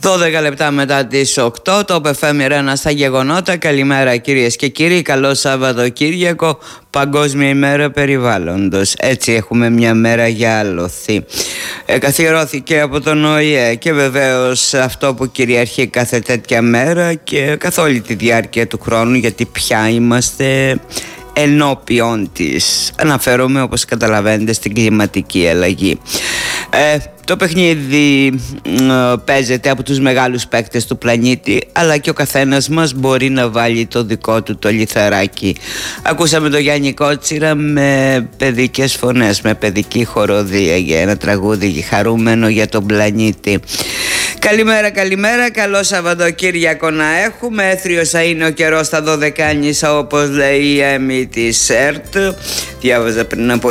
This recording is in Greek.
12 λεπτά μετά τις 8, το ΠΕΦΕΜ Ρένα στα γεγονότα. Καλημέρα κυρίες και κύριοι, καλό Σαββατοκύριακο, Παγκόσμια ημέρα περιβάλλοντος. Έτσι έχουμε μια μέρα για άλοθη. Καθιερώθηκε από τον ΟΗΕ και βεβαίως αυτό που κυριαρχεί κάθε τέτοια μέρα και καθ' όλη τη διάρκεια του χρόνου, γιατί πια είμαστε ενώπιον της. Αναφέρομαι, όπως καταλαβαίνετε, στην κλιματική αλλαγή. Το παιχνίδι παίζεται από τους μεγάλους παίκτες του πλανήτη, αλλά και ο καθένας μας μπορεί να βάλει το δικό του το λιθαράκι. Ακούσαμε τον Γιάννη Κότσιρα με παιδικές φωνές, με παιδική χοροδία για ένα τραγούδι χαρούμενο για τον πλανήτη. Καλημέρα, καλημέρα, καλό Σαββατοκύριακο να έχουμε. Έθριος θα είναι ο καιρός στα Δωδεκάνησα, όπως λέει η Έμι της ΕΡΤ. Διάβαζα πριν από